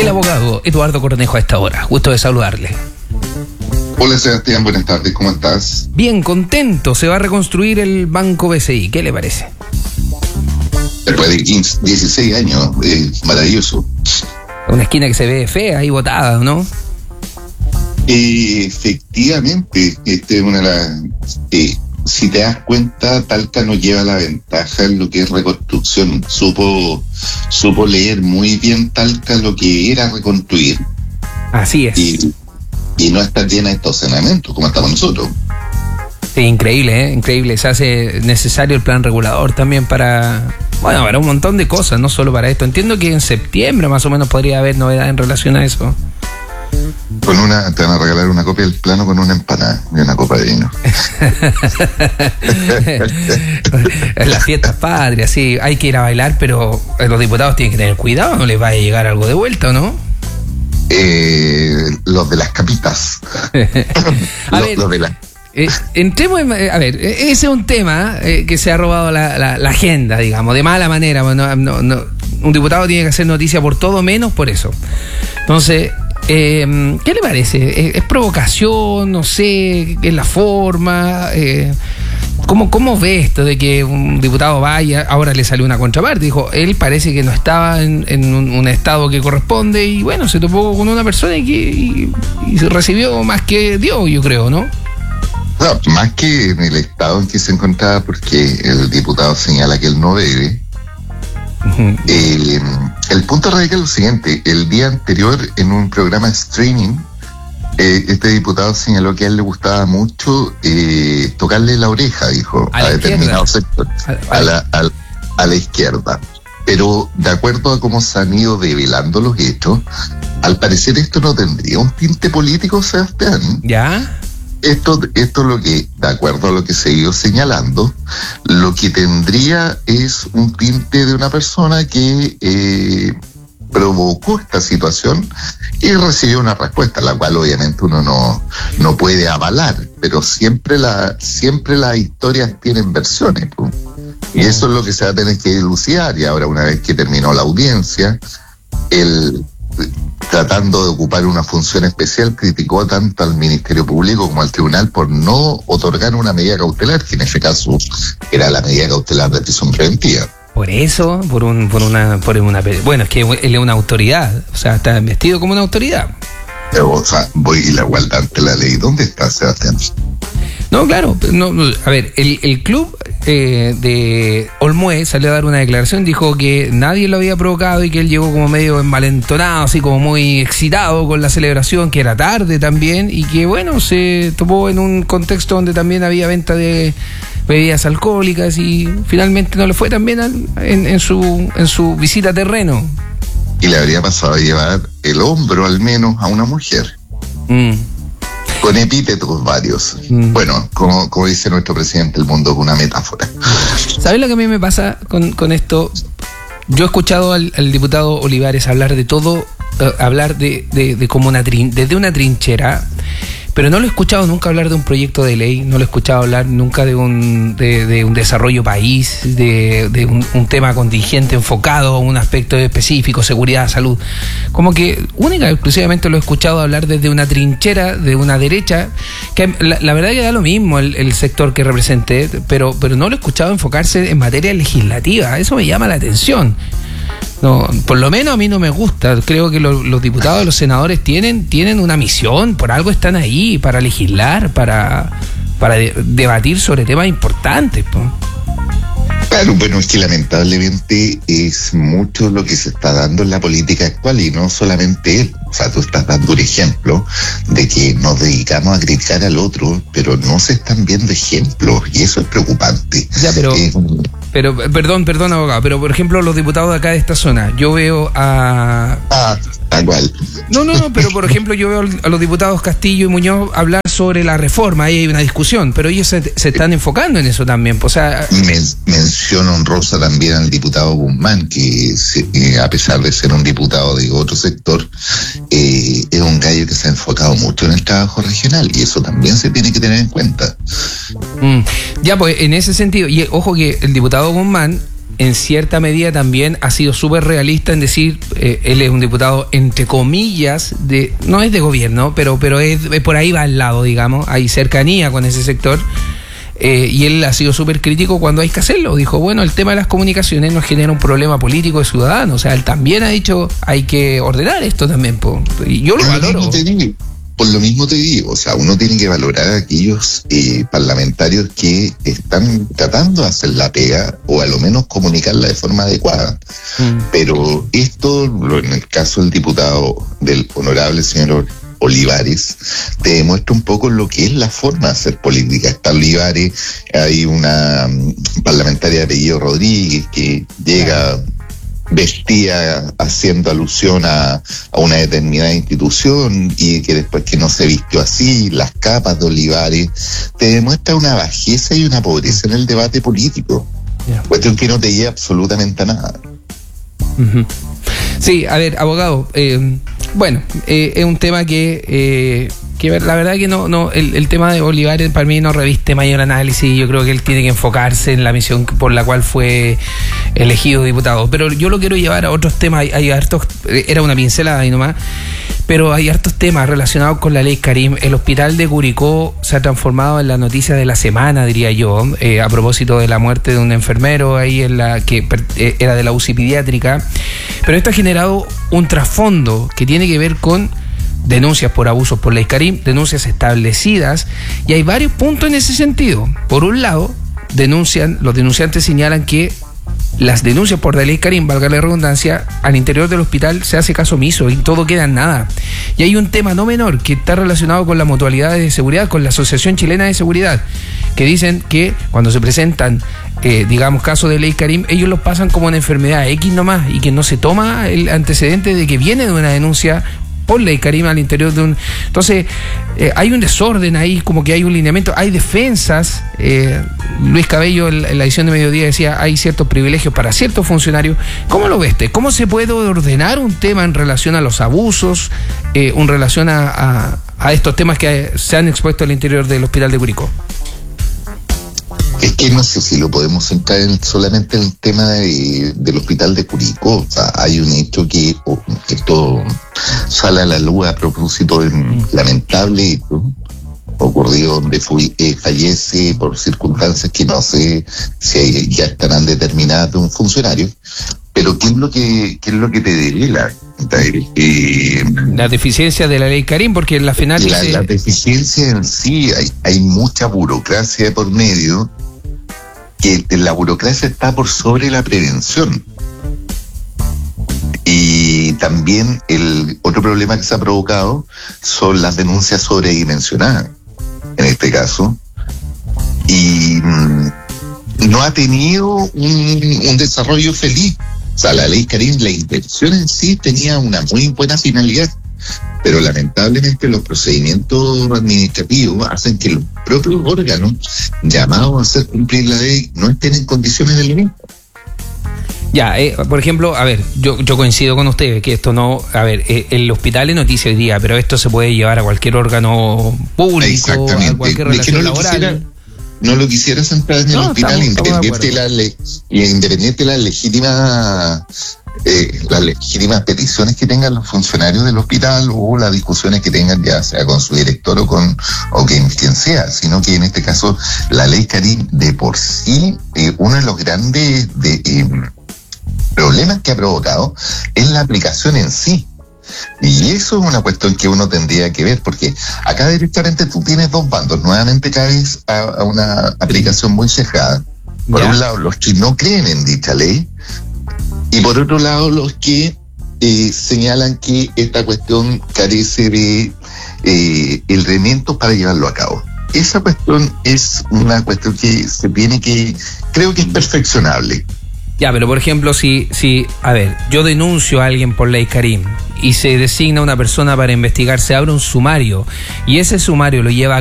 el abogado Eduardo Cornejo a esta hora. Gusto de saludarle. Hola Sebastián, buenas tardes, ¿cómo estás? Bien, contento. Se va a reconstruir el Banco BCI. ¿Qué le parece? Después de 16 años, maravilloso. Una esquina que se ve fea ahí botada, ¿no? Efectivamente, esta es una de las... si te das cuenta, Talca nos lleva la ventaja en lo que es reconstrucción. Supo leer muy bien Talca lo que era reconstruir. Así es. Y no estar llena de estos saneamientos como estamos nosotros. Sí, increíble, increíble. Se hace necesario el plan regulador también para un montón de cosas, no solo para esto. Entiendo que en septiembre más o menos podría haber novedad en relación a eso. Te van a regalar una copia del plano con una empanada y una copa de vino. Las fiestas patrias, sí, hay que ir a bailar, pero los diputados tienen que tener cuidado, no les va a llegar algo de vuelta, ¿no? Los de las capitas. Entremos ese es un tema que se ha robado la agenda, digamos, de mala manera. Un diputado tiene que hacer noticia por todo menos por eso. Entonces, ¿qué le parece? ¿Es provocación? No sé, ¿es la forma? ¿Cómo ve esto de que un diputado vaya? Ahora le salió una contraparte, dijo, él parece que no estaba en un estado que corresponde y bueno, se topó con una persona y recibió más que dio, yo creo, ¿no? No, más que en el estado en que se encontraba, porque el diputado señala que él no bebe. El punto radical es lo siguiente: el día anterior, en un programa de streaming, este diputado señaló que a él le gustaba mucho tocarle la oreja, dijo, a determinado sector, a la izquierda. Pero de acuerdo a cómo se han ido develando los hechos, al parecer esto no tendría un tinte político, Sebastián. ¿Ya? Esto es lo que, de acuerdo a lo que se ha ido señalando, lo que tendría es un tinte de una persona que provocó esta situación y recibió una respuesta, la cual obviamente uno no puede avalar, pero siempre las historias tienen versiones, pues. Y eso es lo que se va a tener que dilucidar. Y ahora, una vez que terminó la audiencia, tratando de ocupar una función especial, criticó tanto al Ministerio Público como al Tribunal por no otorgar una medida cautelar, que en ese caso era la medida cautelar de prisión preventiva. Por eso, bueno, es que él es una autoridad, o sea, está vestido como una autoridad. O sea, y la igualdad ante la ley, ¿dónde está, Sebastián? No, claro, a ver, el club de Olmué salió a dar una declaración, dijo que nadie lo había provocado y que él llegó como medio envalentonado, así como muy excitado con la celebración, que era tarde también, y que bueno, se topó en un contexto donde también había venta de bebidas alcohólicas y finalmente no le fue tan bien en su visita a terreno. Y le habría pasado a llevar el hombro al menos a una mujer. Con epítetos varios. Bueno, como dice nuestro presidente, el mundo es una metáfora. ¿Sabes lo que a mí me pasa con esto? Yo he escuchado al diputado Olivares hablar de todo, hablar de como desde una trinchera, pero no lo he escuchado nunca hablar de un proyecto de ley, no lo he escuchado hablar nunca de un desarrollo país, de un tema contingente enfocado a un aspecto específico, seguridad, salud. Como que única y exclusivamente lo he escuchado hablar desde una trinchera de una derecha, que la verdad que da lo mismo el sector que represente, pero no lo he escuchado enfocarse en materia legislativa. Eso me llama la atención. No, por lo menos a mí no me gusta. Creo que los diputados, los senadores tienen una misión, por algo están ahí, para legislar, para debatir sobre temas importantes, ¿no? Claro, bueno, es que lamentablemente es mucho lo que se está dando en la política actual y no solamente él. O sea, tú estás dando un ejemplo de que nos dedicamos a criticar al otro, pero no se están viendo ejemplos y eso es preocupante. Ya, pero perdón, abogado, pero por ejemplo los diputados de acá de esta zona, yo veo a... tal cual. No, pero por ejemplo yo veo a los diputados Castillo y Muñoz hablar sobre la reforma, ahí hay una discusión, pero ellos se están enfocando en eso también, o sea... Mención honrosa también al diputado Guzmán, que a pesar de ser un diputado de otro sector, es un gallo que se ha enfocado mucho en el trabajo regional y eso también se tiene que tener en cuenta. Ya, pues en ese sentido, y ojo que el diputado Guzmán en cierta medida también ha sido súper realista en decir, él es un diputado entre comillas, no es de gobierno, pero es por ahí va al lado, digamos, hay cercanía con ese sector. Y él ha sido súper crítico cuando hay que hacerlo. Dijo, bueno, el tema de las comunicaciones nos genera un problema político de ciudadanos. O sea, él también ha dicho, hay que ordenar esto también. Y yo lo valoro. Por lo mismo te digo, o sea, uno tiene que valorar a aquellos parlamentarios que están tratando de hacer la pega o a lo menos comunicarla de forma adecuada. Pero esto, en el caso del diputado, del honorable señor Olivares, te demuestra un poco lo que es la forma de hacer política. Está Olivares, hay una parlamentaria de apellido Rodríguez que llega vestía haciendo alusión a una determinada institución y que después que no se vistió así, las capas de Olivares, te demuestra una bajeza y una pobreza en el debate político. Cuestión que no te lleva absolutamente a nada. Sí, a ver, abogado, bueno, es un tema que la verdad que no el tema de Olivares para mí no reviste mayor análisis. Yo creo que él tiene que enfocarse en la misión por la cual fue elegido diputado, pero yo lo quiero llevar a otros temas. Hay hartos, era una pincelada ahí nomás, pero hay hartos temas relacionados con la ley Karim. El hospital de Curicó se ha transformado en la noticia de la semana, diría yo, a propósito de la muerte de un enfermero ahí que era de la UCI pediátrica, pero esto ha generado un trasfondo que tiene que ver con denuncias por abusos por ley Karim, denuncias establecidas, y hay varios puntos en ese sentido. Por un lado, los denunciantes señalan que las denuncias por la ley Karim, valga la redundancia, al interior del hospital se hace caso omiso y todo queda en nada. Y hay un tema no menor que está relacionado con la mutualidad de seguridad, con la Asociación Chilena de Seguridad, que dicen que cuando se presentan digamos, casos de ley Karim, ellos los pasan como una enfermedad X nomás, y que no se toma el antecedente de que viene de una denuncia por ley Karim al interior de un... Entonces, hay un desorden ahí, como que hay un lineamiento, hay defensas. Luis Cabello en la edición de Mediodía decía, hay ciertos privilegios para ciertos funcionarios. ¿Cómo lo ves? ¿Cómo se puede ordenar un tema en relación a los abusos, en relación a estos temas que se han expuesto al interior del hospital de Curicó? Es que no sé si lo podemos centrar solamente en el tema del hospital de Curicó. O sea, hay un hecho que esto sale a la luz a propósito de un lamentable hecho ocurrido donde fallece por circunstancias que no sé si ya estarán determinadas de un funcionario. Pero ¿qué es lo que te devela? La deficiencia de la ley Karim, porque en la final dice... La deficiencia en sí, hay mucha burocracia por medio, que la burocracia está por sobre la prevención. Y también el otro problema que se ha provocado son las denuncias sobredimensionadas, en este caso, y no ha tenido un desarrollo feliz. O sea, la ley Karim, la intención en sí tenía una muy buena finalidad, pero lamentablemente los procedimientos administrativos hacen que los propios órganos llamados a hacer cumplir la ley no estén en condiciones de lo mismo. Ya, por ejemplo, a ver, yo coincido con ustedes que esto no, a ver, el hospital es noticia hoy día, pero esto se puede llevar a cualquier órgano público, a cualquier relación laboral. No lo quisiera centrar en el hospital, independiente de las legítimas peticiones que tengan los funcionarios del hospital o las discusiones que tengan ya sea con su director o quien sea, sino que en este caso la ley Karim de por sí, uno de los grandes problemas que ha provocado es la aplicación en sí. Y eso es una cuestión que uno tendría que ver, porque acá directamente tú tienes dos bandos. Nuevamente caes a una aplicación muy sesgada. Por un lado, los que no creen en dicha ley, y por otro lado, los que señalan que esta cuestión carece de elementos para llevarlo a cabo. Esa cuestión es una cuestión que se tiene que, creo que es perfeccionable. Ya, pero por ejemplo, si a ver, yo denuncio a alguien por ley Karim y se designa una persona para investigar, se abre un sumario y ese sumario lo lleva